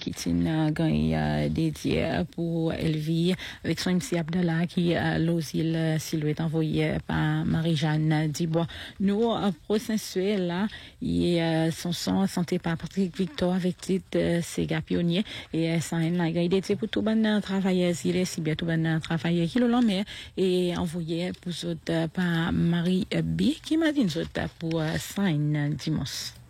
Kitine gagne dédié pour Elvie avec son MC Abdallah qui l'osile silhouette envoyé par Marie-Jeanne Dubois. Nous processuel là et son santé par Patrick Victor avec titre Sega pionnier et ça a dédié pour tout bon travailleur il est si bien tout bon travailleur qui le lendemain et envoyé pour autres par Marie B qui m'a dit autres pour sign dimanche.